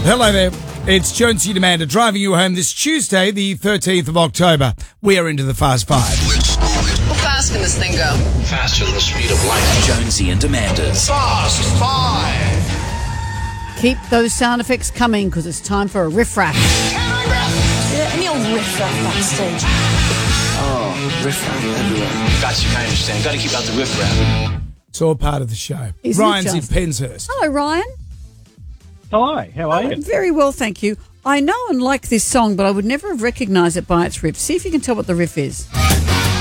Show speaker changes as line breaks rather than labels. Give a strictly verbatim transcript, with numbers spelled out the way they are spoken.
Hello there. It's Jonesy and Amanda driving you home this Tuesday, the thirteenth of October. We are into the Fast Five.
How fast can this thing go?
Faster than the speed of light.
Jonesy and Amanda's
Fast Five.
Keep those sound effects coming because it's time for a riff-raff.
Yeah, any old riff-raff backstage.
Oh, riff-raff everywhere.
Got you, I understand. Got to keep out the riff-raff.
It's all part of the show.
Isn't it
Ryan's in
just?
Penshurst.
Hello, Ryan.
Hi, how are
Oh,
you?
very well, thank you. I know and like this song, but I would never have recognised it by its riff. See if you can tell what the riff is.